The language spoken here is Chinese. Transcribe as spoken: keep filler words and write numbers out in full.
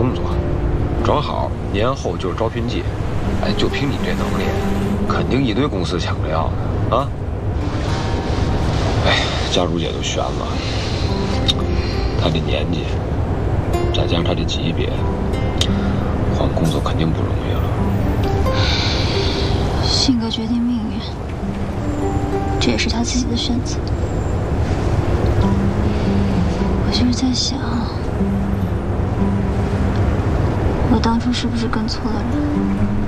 工作，正好年后就是招聘季，哎，就凭你这能力，肯定一堆公司抢着要呢啊！哎，家主姐就悬了，她这年纪，再加上她这级别，换工作肯定不容易了。 性格决定命运，这也是他自己的选择。我就是在想，我当初是不是跟错了人？